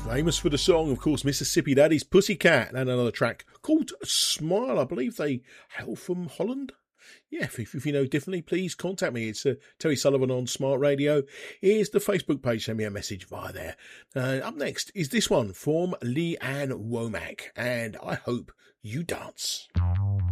Famous for the song, of course, Mississippi Daddy's Pussycat, and another track called Smile. I believe they hail from Holland. Yeah, if you know differently, please contact me. It's Terry Sullivan on Smart Radio. Here's the Facebook page. Send me a message via there. Up next is this one from Lee Ann Womack, and I hope you dance.